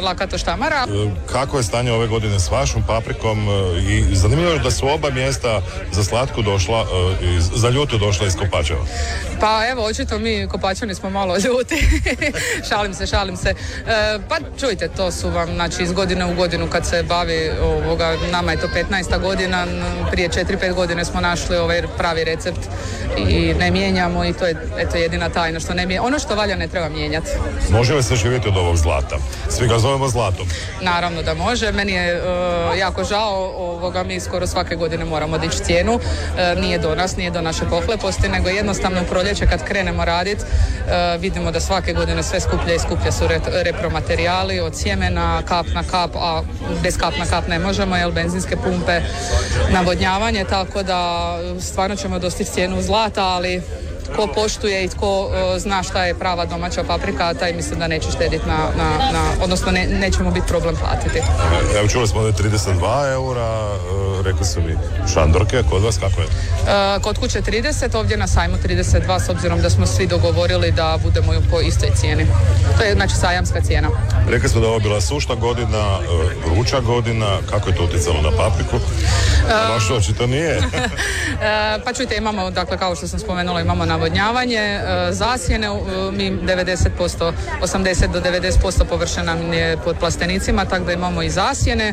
lakato štamara. Kako je stanje ove godine s vašom paprikom i zanimljivo je da su oba mjesta za slatku došla, za ljutu došla iz Kopačeva. Pa evo, očito mi Kopačani smo malo ljuti. šalim se. Pa čujte, to su vam, znači, iz godine u godinu kad se bavi nama je to 15. godina, prije 4-5 godine smo našli ovaj pravi recept i ne mijenjamo i to je eto jedina tajna što ne mijenja. Ono što valja ne treba mijenjati. Može li se živjeti od ovog zlata? Svi ga zovemo zlatom. Naravno da može. Meni je jako žao, mi skoro svake godine moramo dići cijenu. Nije do nas, nije do naše pohleposti, nego jednostavno u proljeće kad krenemo raditi vidimo da svake godine sve skuplje i skuplje su repromaterijali od sjemena, kap na kap, a bez kap na kap ne možemo, jer benzinske pumpe, navodnjavanje, tako da stvarno ćemo dostići cijenu zlata, ali ko poštuje i tko zna šta je prava domaća paprika, taj mislim da neće štediti odnosno nećemo biti problem platiti. Evo, čuli smo da je 32 eura, rekli su mi šandorke, kod vas kako je? Kod kuće 30, ovdje na sajmu 32, s obzirom da smo svi dogovorili da budemo po istoj cijeni. To je znači sajamska cijena. Rekli smo da je ovo bila sušna godina, vruća godina, kako je to utjecalo na papriku? Baš očito nije. Pa čujte, imamo, dakle, kao što sam spomenula, imamo navodnjavanje, zasjene, mi 90%, 80 do 90% površina je pod plastenicima, tako da imamo i zasjene.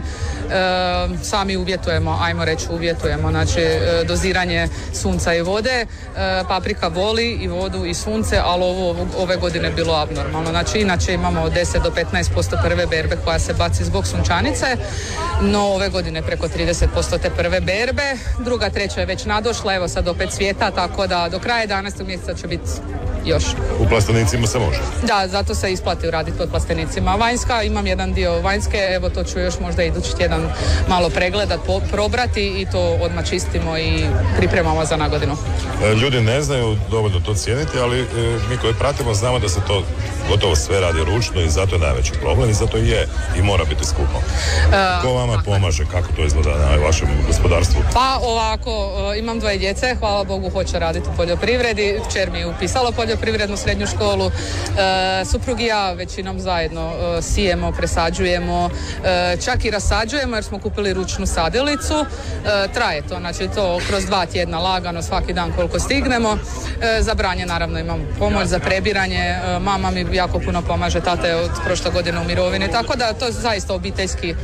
Sami uvjetujemo, znači doziranje sunca i vode. Paprika voli i vodu i sunce, ali ove godine je bilo abnormalno. Znači, inače imamo 10 do 15% prve berbe koja se baci zbog sunčanice, no ove godine preko 30% te prve berbe. Druga, treća je već nadošla, evo sad opet cvijeta, tako da do kraja 11. mjeseca će biti još. U plastenicima se može? Da, zato se isplati raditi pod plastenicima. Vanjska, imam jedan dio vanjske, evo to ću još možda idući tjedan malo pregledat, probrati i to odmah čistimo i pripremamo za nagodinu. Ljudi ne znaju dovoljno to cijeniti, ali mi koji pratimo znamo da se to gotovo sve radi ručno i zato je najveći problem i zato je i mora biti skupo. Ko vama pomaže? Kako to izgleda na vašem gospodarstvu? Pa ovako, imam 2 djece, hvala Bogu hoće raditi u poljoprivredi, kćer mi je upisala poljoprivrednu srednju školu, suprug i ja većinom zajedno sijemo, presađujemo, čak i rasađujemo jer smo kupili ručnu sadilicu, traje to, znači to kroz 2 tjedna lagano, svaki dan koliko stignemo. Za branje naravno imam pomoć, za prebiranje, mama mi jako puno pomaže, tata je od prošle godine u mirovini, tako da to je zaista obiteljski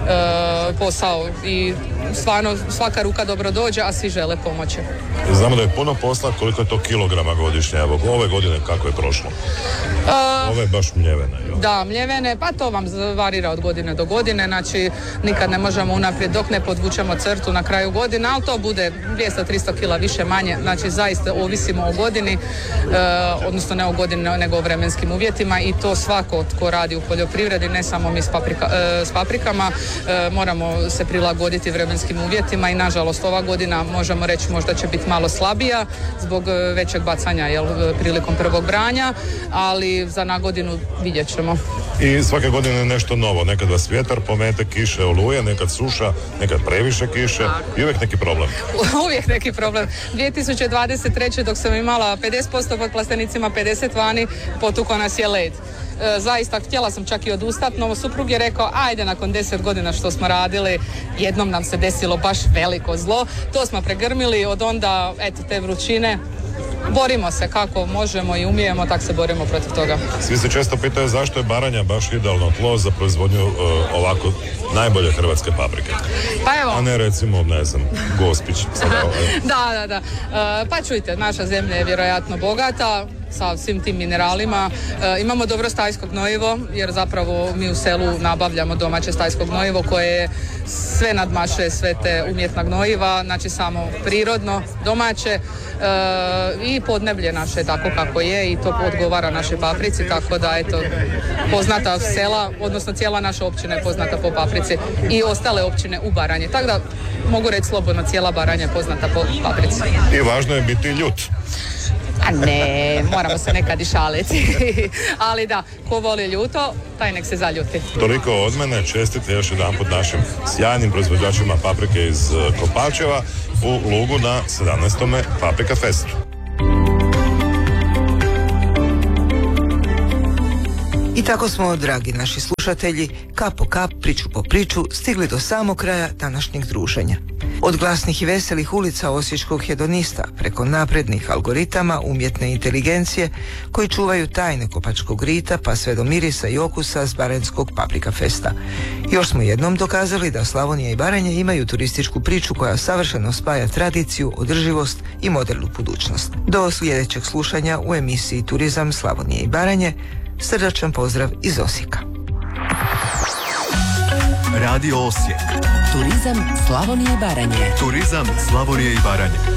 posao i stvarno svaka ruka dobro dođe, a svi žele pomoći. Znamo da je puno posla, koliko je to kilograma godišnje, evo ove godine kako je prošlo? Ove je baš mljevene. Da, mljevene, pa to vam varira od godine do godine, znači nikad ne možemo unaprijed dok ne podvučemo crtu na kraju godine, ali to bude 200-300 kila više manje, znači zaista ovisimo o godini, odnosno ne o godini nego o vremenskim uvjetima i to svako tko radi u poljoprivredi, ne samo mi s paprikama, moramo se prilagoditi vremenskim uvjetima i nažalost ova godina možemo reći možda će biti malo slabija zbog većeg bacanja prilikom prvog branja, ali za nagodinu vidjet ćemo. I svake godine je nešto novo, nekad vas vjetar pomete, kiše, oluje, nekad suša, nekad previše kiše i uvijek neki problem. Uvijek neki problem. 2023. dok sam imala 50% pod plastenicima, 50 vani, potuko nas je led. Zaista htjela sam čak i odustati, no suprug je rekao ajde nakon 10 godina što smo radili, jednom nam se desilo baš veliko zlo, to smo pregrmili, od onda eto te vrućine. Borimo se kako možemo i umijemo, tako se borimo protiv toga. Svi se često pitaju zašto je Baranja baš idealno tlo za proizvodnju ovako najbolje hrvatske paprike. Pa evo. A ne recimo, ne znam, Gospić. Da. Pa čujte, naša zemlja je vjerojatno bogata sa svim tim mineralima. Imamo dobro stajsko gnojivo, jer zapravo mi u selu nabavljamo domaće stajsko gnojivo koje sve nadmašuje sve te umjetna gnojiva, znači samo prirodno, domaće i podneblje naše tako kako je i to odgovara našoj paprici, tako da eto, poznata sela, odnosno cijela naša općina je poznata po paprici i ostale općine u Baranji, tako da mogu reći slobodno cijela Baranja je poznata po paprici. I važno je biti ljut. A ne, moramo se nekad i šaliti. Ali da, ko voli ljuto, taj nek se zaljuti. Toliko od mene, čestite još jedanput našim sjajnim proizvođačima paprike iz Kopačeva u Lugu na 17. Paprika Festu. I tako smo, dragi naši slušatelji, kap po kap, priču po priču, stigli do samog kraja današnjeg druženja. Od glasnih i veselih ulica osječkog hedonista, preko naprednih algoritama umjetne inteligencije koji čuvaju tajne Kopačkog rita, pa sve do mirisa i okusa s Baranjskog Paprika Festa. Još smo jednom dokazali da Slavonija i Baranje imaju turističku priču koja savršeno spaja tradiciju, održivost i modernu budućnost. Do sljedećeg slušanja u emisiji Turizam Slavonije i Baranje. Srdačan pozdrav iz Osijeka. Radio Osijek. Turizam Slavonije i Baranje. Turizam Slavonije i Baranje.